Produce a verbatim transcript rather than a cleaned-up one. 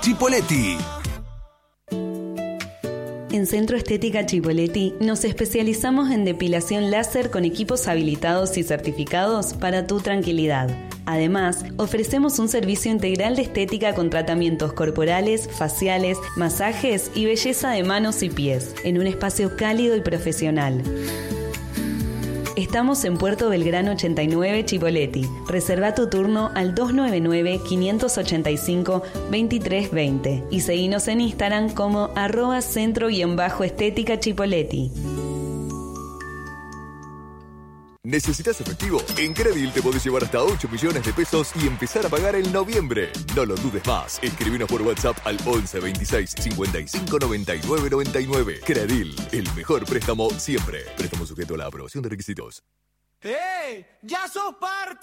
Chipoleti. En Centro Estética Chipoleti nos especializamos en depilación láser con equipos habilitados y certificados para tu tranquilidad. Además, ofrecemos un servicio integral de estética con tratamientos corporales, faciales, masajes y belleza de manos y pies, en un espacio cálido y profesional. Estamos en Puerto Belgrano ochenta y nueve, Chipoleti. Reserva tu turno al dos nueve nueve, cinco ocho cinco, dos tres dos cero y seguinos en Instagram como arroba centro-estética Chipoleti. ¿Necesitas efectivo? En Credil te podés llevar hasta ocho millones de pesos y empezar a pagar en noviembre. No lo dudes más. Escribinos por WhatsApp al once veintiséis cincuenta y cinco noventa y nueve noventa y nueve. Credil, el mejor préstamo siempre. Préstamo sujeto a la aprobación de requisitos. ¡Hey! ¡Ya sos parte!